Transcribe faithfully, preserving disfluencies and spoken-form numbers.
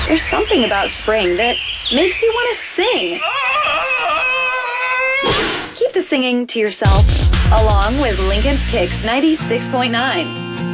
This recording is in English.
There's something about spring that makes you want to sing. Keep the singing to yourself, along with Lincoln's Kicks ninety-six point nine.